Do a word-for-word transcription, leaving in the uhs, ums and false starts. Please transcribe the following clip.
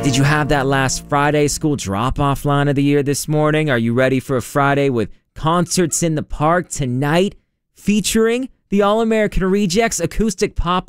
Did you have that last Friday school drop-off line of the year this morning? Are you ready for a Friday with concerts in the park tonight featuring the All-American Rejects acoustic pop